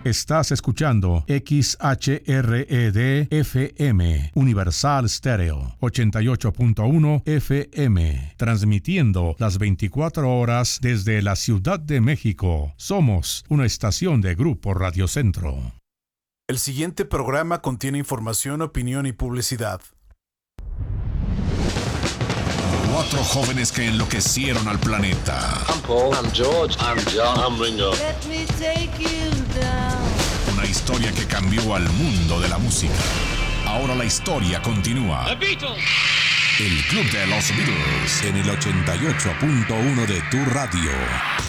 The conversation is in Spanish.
Estás escuchando XHRED-FM, Universal Stereo, 88.1 FM, transmitiendo las 24 horas desde la Ciudad de México. Somos una estación de Grupo Radio Centro. El siguiente programa contiene información, opinión y publicidad. 4 jóvenes que enloquecieron al planeta. I'm Paul. I'm George. I'm John. I'm Ringo. Let me take you down. Una historia que cambió al mundo de la música. Ahora la historia continúa. The Beatles. El Club de los Beatles en el 88.1 de tu radio.